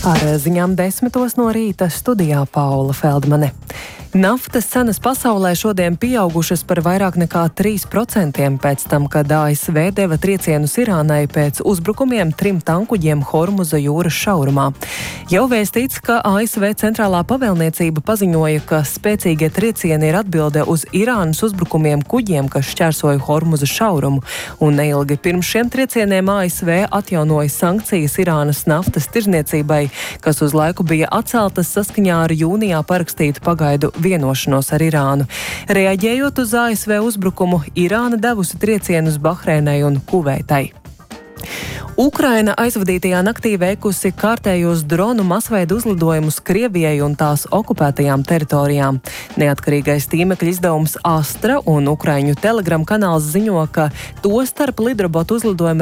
Ar ziņām 10 no rīta studijā Paula Feldmane. Naftas cenas pasaulē šodien pieaugušas par vairāk nekā 3% pēc tam, kad ASV deva triecienus Irānai pēc uzbrukumiem 3 tankuģiem Hormuza jūras šaurumā. Jau vēstīts, ka ASV centrālā pavēlniecība paziņoja, ka spēcīgie triecieni ir atbilde uz Irānas uzbrukumiem kuģiem, kas šķērsoja Hormuza šaurumu, un neilgi pirms šiem triecieniem ASV atjaunoja sankcijas Irānas naftas tirzniecībai, kas uz laiku bija atceltas saskaņā ar jūnijā parakstītu pagaidu vienošanos ar Irānu. Reaģējot uz ASV uzbrukumu, Irāna devusi triecienus Bahreinai un Kuveitai. Ukraina aizvadītajā naktī veikusi kārtējos dronu masveida uzlidojumus Krievijai un tās okupētajām teritorijām. Neatkarīgais tīmekļa izdevums Astra un Ukraiņu Telegram kanāls ziņo, ka to starp lidrobotu uzlidojumu